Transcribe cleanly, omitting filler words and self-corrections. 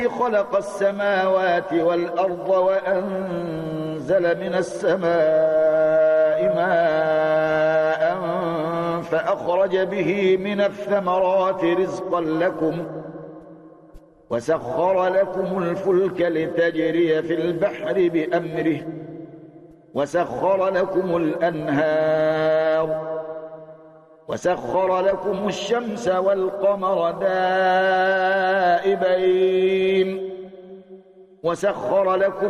خلق السماوات والأرض وأنزل من السماء ماء فأخرج به من الثمرات رزقا لكم وسخر لكم الفلك لتجري في البحر بأمره وسخر لكم الأنهار وسخر لكم الشمس والقمر دائبين وسخر لكم